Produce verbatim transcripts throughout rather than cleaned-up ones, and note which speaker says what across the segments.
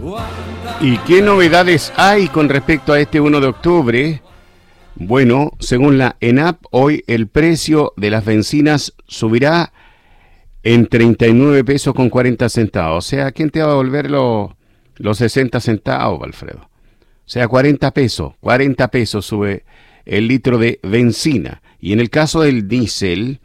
Speaker 1: ¿Y qué novedades hay con respecto a este uno de octubre? Bueno, según la ENAP, hoy el precio de las bencinas subirá en treinta y nueve pesos con cuarenta centavos. O sea, ¿quién te va a devolver los, los sesenta centavos, Alfredo? O sea, cuarenta pesos. cuarenta pesos sube el litro de bencina. Y en el caso del diésel,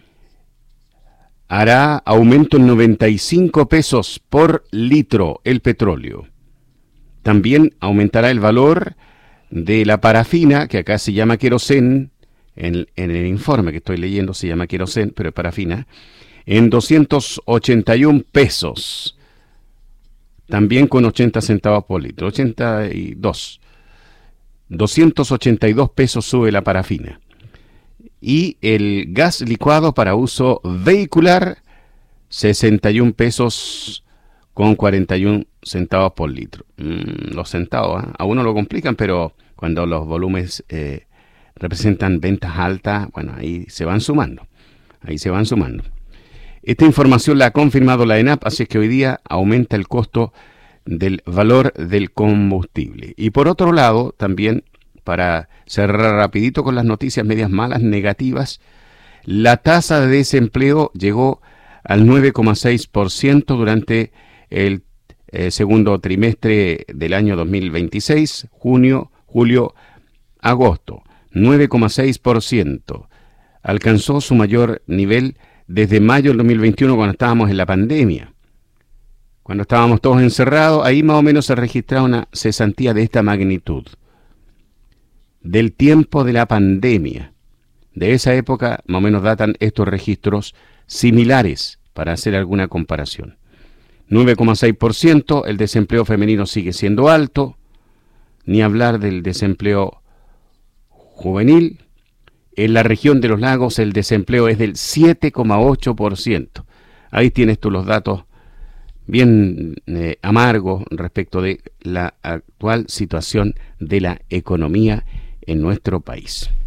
Speaker 1: hará aumento en noventa y cinco pesos por litro el petróleo. También aumentará el valor de la parafina, que acá se llama querosén, en, en el informe que estoy leyendo se llama querosén, pero es parafina, en doscientos ochenta y un pesos, también con ochenta centavos por litro, ochenta y dos, doscientos ochenta y dos pesos sube la parafina. Y el gas licuado para uso vehicular, sesenta y un pesos con cuarenta y un centavos por litro. Mm, los centavos, ¿eh? A uno lo complican, pero cuando los volúmenes eh, representan ventas altas, bueno, ahí se van sumando. Ahí se van sumando. Esta información la ha confirmado la ENAP, así que hoy día aumenta el costo del valor del combustible. Y por otro lado, también, para cerrar rapidito con las noticias medias malas, negativas, la tasa de desempleo llegó al nueve coma seis por ciento durante el eh, segundo trimestre del año dos mil veintiséis, junio, julio, agosto, nueve coma seis por ciento. Alcanzó su mayor nivel desde mayo del dos mil veintiuno, cuando estábamos en la pandemia. Cuando estábamos todos encerrados, ahí más o menos se registraba una cesantía de esta magnitud. Del tiempo de la pandemia. De esa época, más o menos datan estos registros similares para hacer alguna comparación. nueve coma seis por ciento, el desempleo femenino sigue siendo alto, ni hablar del desempleo juvenil. En la región de los lagos el desempleo es del siete coma ocho por ciento. Ahí tienes tú los datos bien eh, amargos respecto de la actual situación de la economía en nuestro país.